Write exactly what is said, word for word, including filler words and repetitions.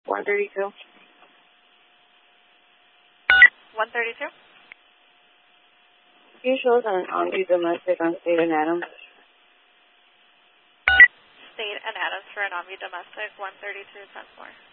one thirty-two. one thirty-two? You shows on Omni Domestic on State and Adams. State and Adams for an Omni Domestic, one thirty-two, ten four.